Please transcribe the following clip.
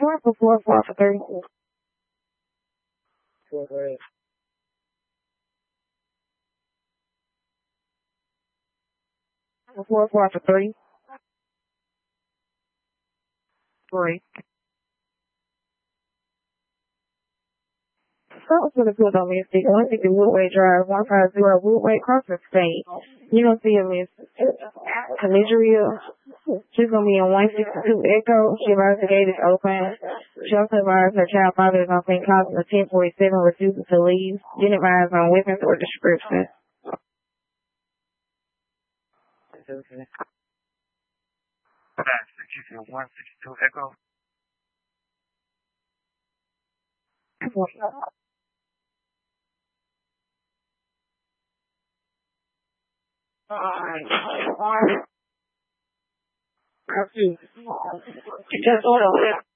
4 for 30. 4 for 3. 3. Something for the good on me. I want to take the Woodway Drive, 150 Woodway, Crawford State. You don't see a Miss Calidria. She's going to be in 162 Echo. She arrives the gate is open. She also arrives her child father is on St. Causing a 1047, refuses to leave. Didn't arrive on weapons or description. Okay. 162 Echo. I see. Just order.